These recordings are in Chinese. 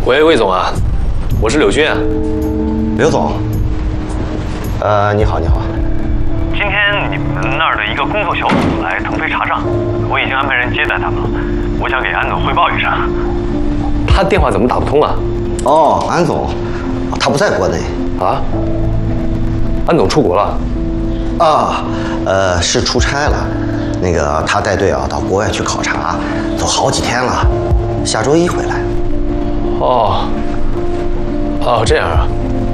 喂，魏总啊，我是柳军啊。 刘总，你好，你好。 今天你们那儿的一个工作小组来腾飞查账，我已经安排人接待他们了。我想给安总汇报一声。 他电话怎么打不通啊？ 哦，安总，他不在国内啊？安总出国了？ 啊，是出差了。那个他带队啊到国外去考察，走好几天了，下周一回来。 哦，这样啊。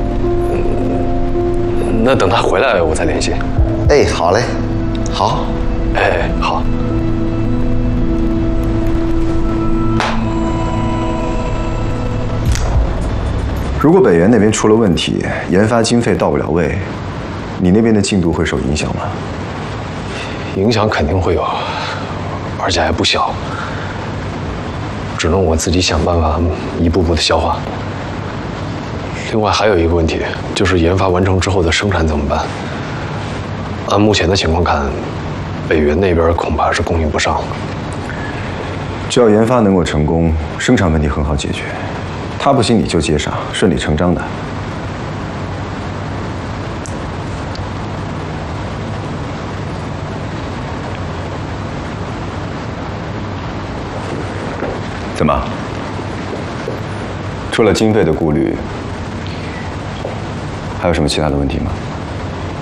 那等他回来我再联系。 哎，好嘞，好。 哎，好。 如果北原那边出了问题，研发经费到不了位，你那边的进度会受影响吗？ 影响肯定会有，而且还不小。只能我自己想办法一步步的消化。另外还有一个问题，就是研发完成之后的生产怎么办？按目前的情况看，北原那边恐怕是供应不上了。 只要研发能够成功，生产问题很好解决。他不行你就接上，顺理成章的。怎么？除了经费的顾虑，还有什么其他的问题吗？